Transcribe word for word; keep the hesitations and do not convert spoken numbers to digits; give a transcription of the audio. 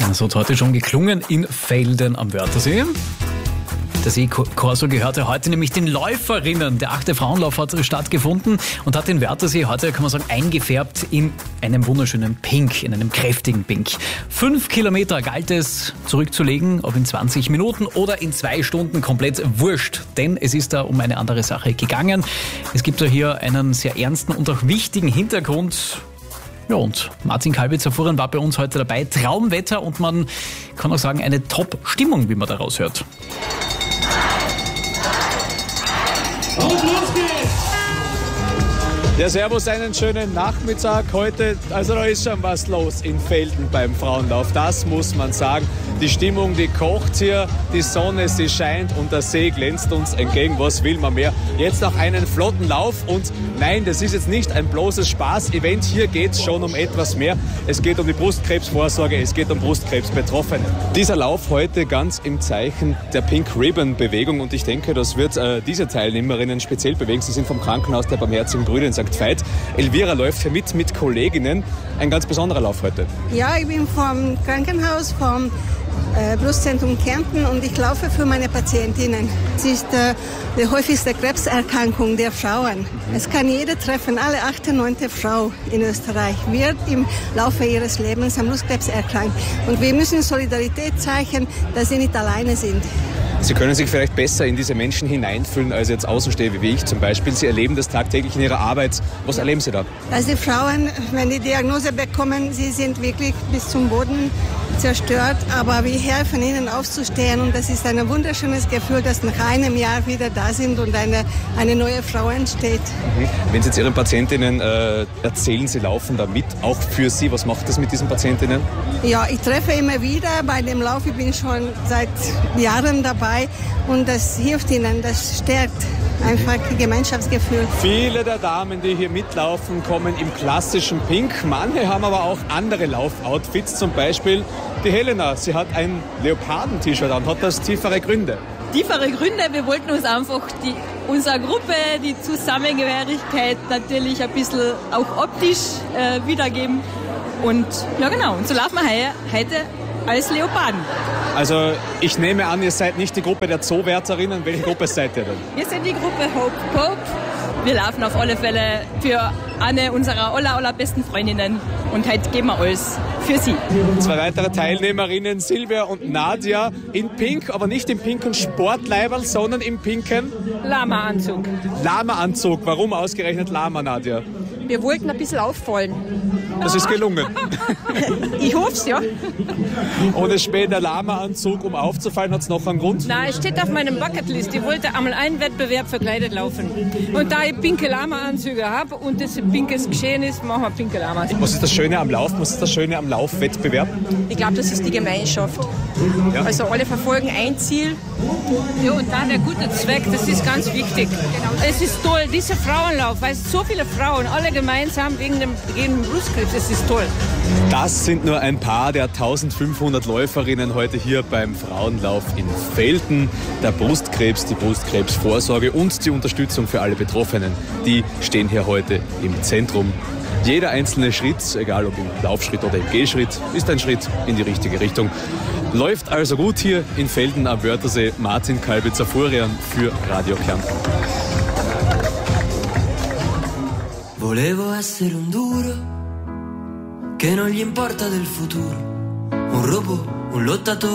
Das hat heute schon geklungen in Velden am Wörthersee. Der Seekorso gehörte heute nämlich den Läuferinnen. Der achte Frauenlauf hat stattgefunden und hat den Wörthersee heute, kann man sagen, eingefärbt in einem wunderschönen Pink, in einem kräftigen Pink. Fünf Kilometer galt es zurückzulegen, ob in zwanzig Minuten oder in zwei Stunden, komplett wurscht. Denn es ist da um eine andere Sache gegangen. Es gibt da hier einen sehr ernsten und auch wichtigen Hintergrund. Ja, und Martin Kalbitzer-Fuhren war bei uns heute dabei. Traumwetter und man kann auch sagen, eine Top-Stimmung, wie man daraus hört. Und los geht's! Ja, servus, einen schönen Nachmittag heute. Also da ist schon was los in Velden beim Frauenlauf, das muss man sagen. Die Stimmung, die kocht hier, die Sonne, sie scheint und der See glänzt uns entgegen. Was will man mehr? Jetzt noch einen flotten Lauf und nein, das ist jetzt nicht ein bloßes Spaß-Event. Hier geht es schon um etwas mehr. Es geht um die Brustkrebsvorsorge, es geht um Brustkrebsbetroffene. Dieser Lauf heute ganz im Zeichen der Pink Ribbon-Bewegung und ich denke, das wird äh, diese Teilnehmerinnen speziell bewegen. Sie sind vom Krankenhaus der Barmherzigen Brüder in Sankt Veit. Elvira läuft hier mit, mit Kolleginnen. Ein ganz besonderer Lauf heute. Ja, ich bin vom Krankenhaus, vom äh, Brustzentrum Kärnten und ich laufe für meine Patientinnen. Es ist äh, die häufigste Krebserkrankung der Frauen. Mhm. Es kann jede treffen, alle achte, neunte Frau in Österreich wird im Laufe ihres Lebens am Brustkrebs erkrankt. Und wir müssen Solidarität zeigen, dass sie nicht alleine sind. Sie können sich vielleicht besser in diese Menschen hineinfühlen als jetzt Außenstehende wie ich zum Beispiel. Sie erleben das tagtäglich in Ihrer Arbeit. Was erleben Sie da? Also die Frauen, wenn die Diagnose bekommen, sie sind wirklich bis zum Boden zerstört. Aber wir helfen ihnen aufzustehen und das ist ein wunderschönes Gefühl, dass nach einem Jahr wieder da sind und eine, eine neue Frau entsteht. Mhm. Wenn Sie jetzt Ihren Patientinnen äh, erzählen, Sie laufen da mit, auch für Sie, was macht das mit diesen Patientinnen? Ja, ich treffe immer wieder bei dem Lauf. Ich bin schon seit Jahren dabei und das hilft ihnen, das stärkt einfach das Gemeinschaftsgefühl. Viele der Damen, die hier mitlaufen, kommen im klassischen Pink. Manche haben aber auch andere Laufoutfits, zum Beispiel die Helena. Sie hat ein Leoparden-T-Shirt an. Hat das tiefere Gründe? Tiefere Gründe, wir wollten uns einfach die, unsere Gruppe, die Zusammengehörigkeit natürlich ein bisschen auch optisch äh, wiedergeben. Und ja genau, und so laufen wir heute als Leoparden. Also ich nehme an, ihr seid nicht die Gruppe der Zoowärterinnen. Welche Gruppe seid ihr denn? Wir sind die Gruppe Hope Hope. Wir laufen auf alle Fälle für eine unserer aller, allerbesten Freundinnen und heute geben wir alles für sie. Zwei weitere Teilnehmerinnen, Silvia und Nadia, in Pink, aber nicht im pinken Sportleiberl, sondern im pinken Lama-Anzug. Lama-Anzug. Warum ausgerechnet Lama, Nadia? Wir wollten ein bisschen auffallen. Das ist gelungen. Ich hoffe es, ja. Ohne später Lama-Anzug, um aufzufallen, hat es noch einen Grund? Nein, es steht auf meinem Bucketlist. Ich wollte einmal einen Wettbewerb verkleidet laufen. Und da ich pinke Lama-Anzüge habe und das ein pinkes Geschehen ist, machen wir pinke Lama-Anzüge. Was ist das Schöne am Lauf? Was ist das Schöne am Laufwettbewerb? Ich glaube, das ist die Gemeinschaft. Ja. Also alle verfolgen ein Ziel. Ja, und dann der gute Zweck, das ist ganz wichtig. Genau. Es ist toll, dieser Frauenlauf, weil so viele Frauen, alle gemeinsam wegen dem, gegen den Brustkrebs, das ist toll. Das sind nur ein paar der eintausendfünfhundert Läuferinnen heute hier beim Frauenlauf in Velden. Der Brustkrebs, die Brustkrebsvorsorge und die Unterstützung für alle Betroffenen, die stehen hier heute im Zentrum. Jeder einzelne Schritt, egal ob im Laufschritt oder im Gehschritt, ist ein Schritt in die richtige Richtung. Läuft also gut hier in Velden am Wörthersee. Martin Kalbitzer-Fuhren für Radio Kärnten. Volevo essere un duro che non gli importa del futuro, un robot, un lottatore.